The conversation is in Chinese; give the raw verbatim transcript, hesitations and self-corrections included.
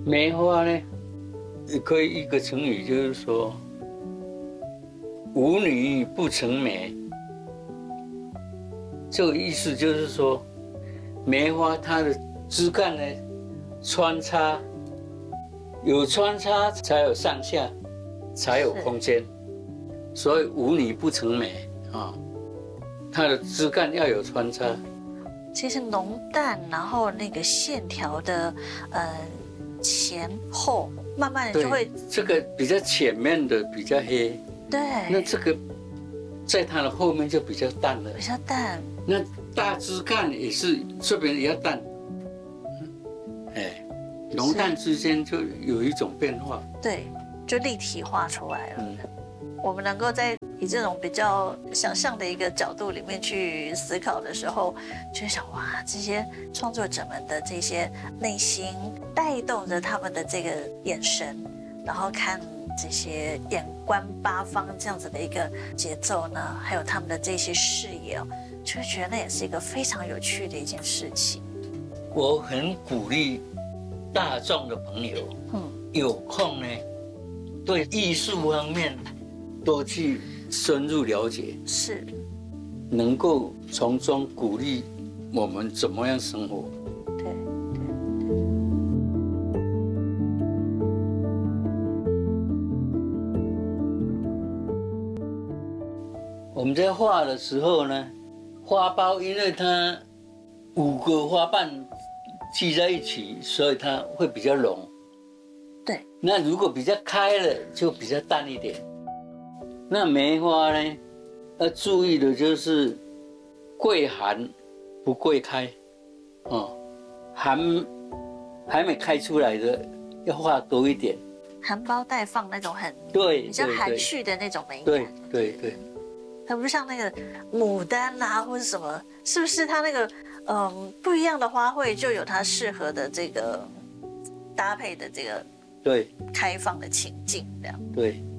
梅花呢，也可以一个成语就是说“无女不成梅”。这个意思就是说，梅花它的枝干呢穿插，有穿插才有上下，才有空间，所以无女不成梅啊。它的枝干要有穿插。 其实浓淡，然后那个线条的呃前后，慢慢的就会这个比较前面的比较黑， 对， 那这个在它的后面就比较淡了， 比较淡。 那大枝干也是这边也要淡，哎，浓淡之间就有一种变化， 对，就立体化出来了。 嗯， 我们能够在以这种比较想象的一个角度里面去思考的时候，就会想哇，这些创作者们的这些内心带动着他们的这个眼神，然后看这些眼观八方这样子的一个节奏呢，还有他们的这些视野哦，就会觉得那也是一个非常有趣的一件事情。 我很鼓励大众的朋友，嗯，有空呢，对艺术方面多去深入了解， 是， 能够从中鼓励我们怎么样生活。 对对我们在画的时候呢，花苞因为它五个花瓣聚在一起，所以它会比较浓。 对， 那如果比较开了，就比较淡一点。那梅花呢，要注意的就是桂寒不桂开，哦，寒还没开出来的要画多一点， 含苞待放那种很对比较含蓄的那种美感。 对对对， 它不像那个牡丹啊或者什么，是不是它那个嗯不一样的花卉就有它适合的这个搭配的这个对开放的情境这样。 对。